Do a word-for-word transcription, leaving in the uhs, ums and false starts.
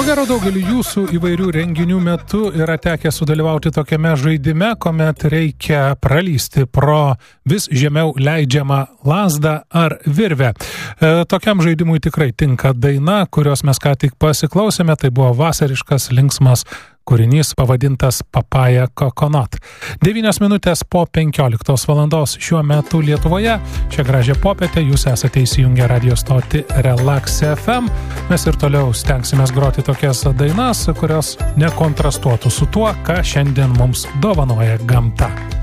gero daugelį jūsų įvairių renginių metu yra tekę sudalyvauti tokiame žaidime, kuomet reikia pralysti pro vis žemiau leidžiamą lazdą ar virvę. E, tokiam žaidimui tikrai tinka daina, kurios mes ką tik pasiklausėme, tai buvo vasariškas linksmas kūrinys pavadintas Papaya Coconut. devynios minutės po penkioliktos valandos šiuo metu Lietuvoje. Šią gražią popietę jūs esate įsijungę radio stotį Relax F M. Mes ir toliau stengsimės groti tokias dainas, kurios nekontrastuotų su tuo, ką šiandien mums dovanoja gamta.